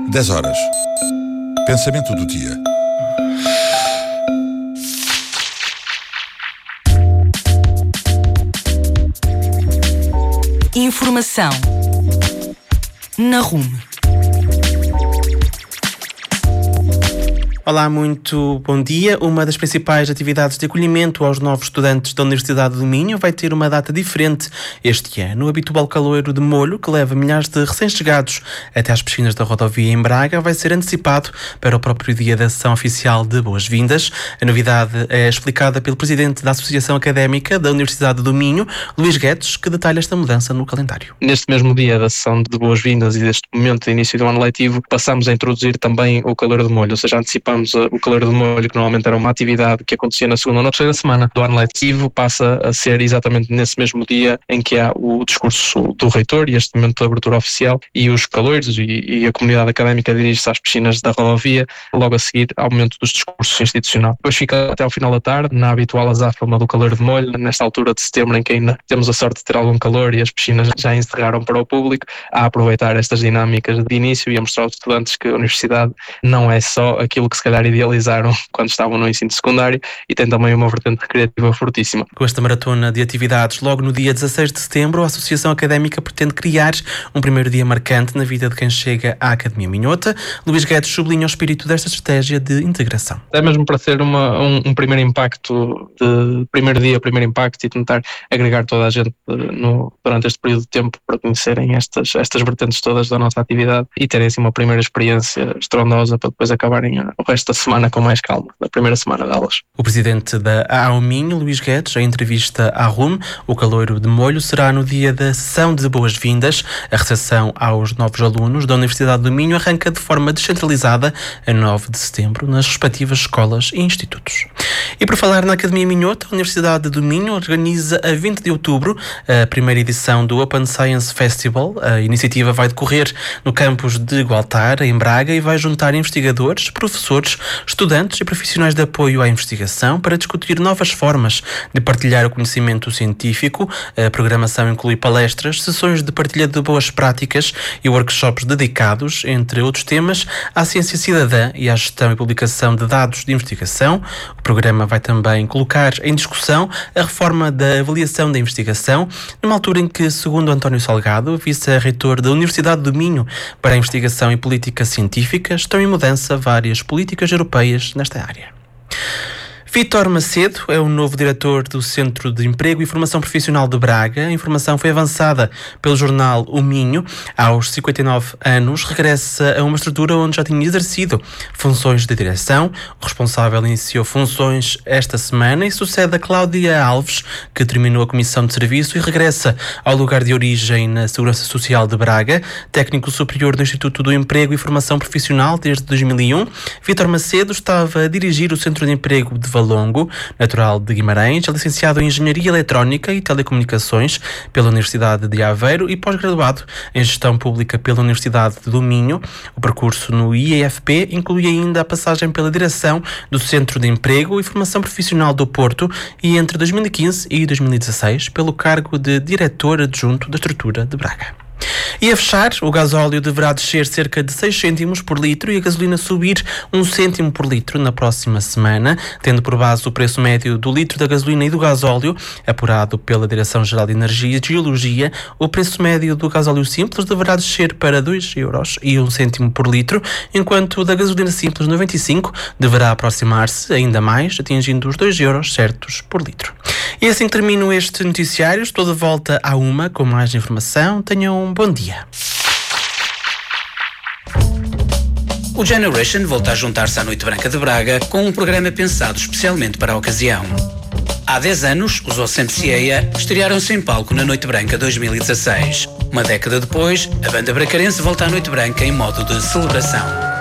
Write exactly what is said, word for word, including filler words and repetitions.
dez horas. Pensamento do dia. Informação na Rumo. Olá, muito bom dia. Uma das principais atividades de acolhimento aos novos estudantes da Universidade do Minho vai ter uma data diferente este ano. O habitual caloiro de molho, que leva milhares de recém-chegados até às piscinas da rodovia em Braga, vai ser antecipado para o próprio dia da sessão oficial de boas-vindas. A novidade é explicada pelo presidente da Associação Académica da Universidade do Minho, Luís Guedes, que detalha esta mudança no calendário. Neste mesmo dia da sessão de boas-vindas e deste momento de início do ano letivo, passamos a introduzir também o caloiro de molho, ou seja, antecipamos o caloiro de molho, que normalmente era uma atividade que acontecia na segunda ou na terceira semana do ano letivo, passa a ser exatamente nesse mesmo dia em que há o discurso do reitor e este momento de abertura oficial, e os caloiros e, e a comunidade académica dirige-se às piscinas da rodovia, logo a seguir ao momento dos discursos institucional. Depois fica até ao final da tarde, na habitual azáfama do caloiro de molho, nesta altura de setembro em que ainda temos a sorte de ter algum calor e as piscinas já encerraram para o público, a aproveitar estas dinâmicas de início e a mostrar aos estudantes que a universidade não é só aquilo que se calhar idealizaram quando estavam no ensino secundário, e tem também uma vertente recreativa fortíssima. Com esta maratona de atividades, logo no dia dezasseis de setembro, a Associação Académica pretende criar um primeiro dia marcante na vida de quem chega à Academia Minhota. Luís Guedes sublinha o espírito desta estratégia de integração. É mesmo para ter uma, um, um primeiro impacto, de primeiro dia, primeiro impacto, e tentar agregar toda a gente no, durante este período de tempo para conhecerem estas, estas vertentes todas da nossa atividade e terem assim uma primeira experiência estrondosa para depois acabarem o resto da semana com mais calma, na primeira semana de aulas. O presidente da A A U Minho, Luís Guedes, em entrevista à Rumo, o caloiro de molho será no dia da sessão de boas-vindas. A recepção aos novos alunos da Universidade do Minho arranca de forma descentralizada a nove de setembro nas respectivas escolas e institutos. E por falar na Academia Minhota, a Universidade do Minho organiza a vinte de outubro a primeira edição do Open Science Festival. A iniciativa vai decorrer no campus de Gualtar, em Braga, e vai juntar investigadores, professores, estudantes e profissionais de apoio à investigação para discutir novas formas de partilhar o conhecimento científico. A programação inclui palestras, sessões de partilha de boas práticas e workshops dedicados, entre outros temas, à ciência cidadã e à gestão e publicação de dados de investigação. O programa vai também colocar em discussão a reforma da avaliação da investigação, numa altura em que, segundo António Salgado, vice-reitor da Universidade do Minho para a Investigação e Política Científica, estão em mudança várias políticas europeias nesta área. Vítor Macedo é o novo diretor do Centro de Emprego e Formação Profissional de Braga. A informação foi avançada pelo jornal O Minho. Aos cinquenta e nove anos, regressa a uma estrutura onde já tinha exercido funções de direção. O responsável iniciou funções esta semana e sucede a Cláudia Alves, que terminou a comissão de serviço e regressa ao lugar de origem na Segurança Social de Braga. Técnico superior do Instituto do Emprego e Formação Profissional desde dois mil e um, Vítor Macedo estava a dirigir o Centro de Emprego de Valongo, natural de Guimarães, é licenciado em Engenharia Eletrónica e Telecomunicações pela Universidade de Aveiro e pós-graduado em Gestão Pública pela Universidade do Minho. O percurso no I E F P inclui ainda a passagem pela direção do Centro de Emprego e Formação Profissional do Porto e, entre dois mil e quinze e dois mil e dezasseis, pelo cargo de diretor adjunto da estrutura de Braga. E a fechar, o gasóleo deverá descer cerca de seis cêntimos por litro e a gasolina subir um cêntimo por litro na próxima semana, tendo por base o preço médio do litro da gasolina e do gasóleo, apurado pela Direção-Geral de Energia e Geologia. O preço médio do gasóleo simples deverá descer para dois euros e um cêntimo por litro, enquanto o da gasolina simples noventa e cinco deverá aproximar-se ainda mais, atingindo os dois euros certos por litro. E assim termino este noticiário. Estou de volta à uma com mais informação. Tenham um bom dia. O Generation volta a juntar-se à Noite Branca de Braga com um programa pensado especialmente para a ocasião. Há dez anos, os O S M C A estrearam-se em palco na Noite Branca dois mil e dezasseis. Uma década depois, a banda bracarense volta à Noite Branca em modo de celebração.